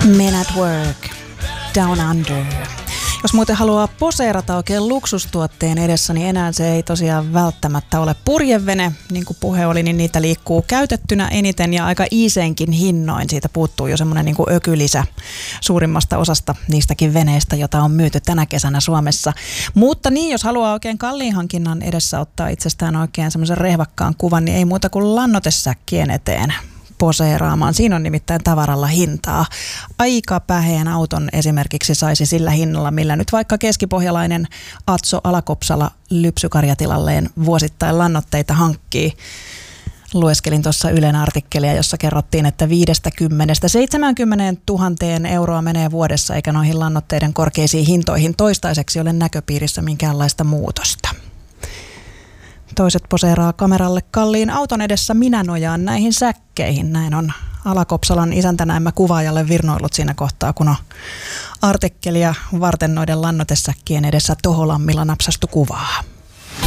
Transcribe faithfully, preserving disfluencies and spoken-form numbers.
Men at Work, Down Under. Jos muuten haluaa poseerata oikein luksustuotteen edessä, niin enää se ei tosiaan välttämättä ole purjevene. Niin kuin puhe oli, niin niitä liikkuu käytettynä eniten ja aika iiseenkin hinnoin. Siitä puuttuu jo semmoinen niin kuin ökylisä suurimmasta osasta niistäkin veneistä, jota on myyty tänä kesänä Suomessa. Mutta niin, jos haluaa oikein kalliin hankinnan edessä ottaa itsestään oikein semmoisen rehvakkaan kuvan, niin ei muuta kuin lannoitesäkkien eteen poseeraamaan. Siinä on nimittäin tavaralla hintaa. Aika päheen auton esimerkiksi saisi sillä hinnalla, millä nyt vaikka keskipohjalainen Atso Alakopsala lypsykarjatilalleen vuosittain lannoitteita hankkii. Lueskelin tuossa Ylen artikkelia, jossa kerrottiin, että viidestäkymmenestä seitsemäänkymmeneen tuhanteen euroa menee vuodessa, eikä noihin lannoitteiden korkeisiin hintoihin toistaiseksi ole näköpiirissä minkäänlaista muutosta. Toiset poseeraa kameralle kalliin auton edessä, minä nojaan näihin säkkeihin. Näin on Alakopsalan isäntänäemmä kuvaajalle virnoillut siinä kohtaa, kun on artikkelia varten noiden lannoitesäkkien edessä Toholammilla napsastu kuvaa.